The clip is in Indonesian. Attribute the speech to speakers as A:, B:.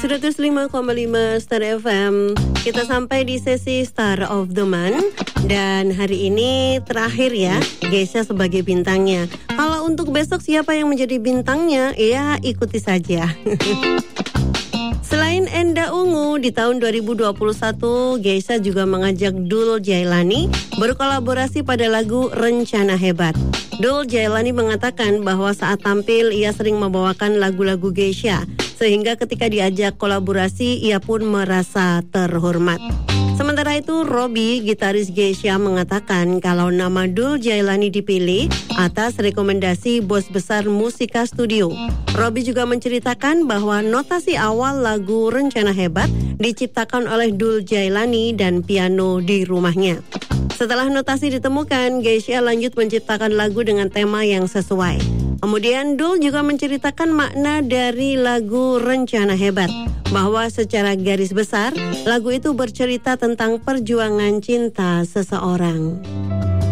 A: 105,5 Star FM. Kita sampai di sesi Star of the Month. Dan hari ini terakhir ya, Geisha sebagai bintangnya. Kalau untuk besok siapa yang menjadi bintangnya, ya ikuti saja. Selain Enda Ungu, di tahun 2021, Geisha juga mengajak Dul Jailani berkolaborasi pada lagu Rencana Hebat. Dul Jailani mengatakan bahwa saat tampil ia sering membawakan lagu-lagu Geisha, sehingga ketika diajak kolaborasi ia pun merasa terhormat. Sementara itu, Robby, gitaris Geisha, mengatakan kalau nama Dul Jailani dipilih atas rekomendasi bos besar Musika Studio. Robby juga menceritakan bahwa notasi awal lagu Rencana Hebat diciptakan oleh Dul Jailani dan piano di rumahnya. Setelah notasi ditemukan, Geisha lanjut menciptakan lagu dengan tema yang sesuai. Kemudian Dul juga menceritakan makna dari lagu Rencana Hebat, bahwa secara garis besar, lagu itu bercerita tentang perjuangan cinta seseorang.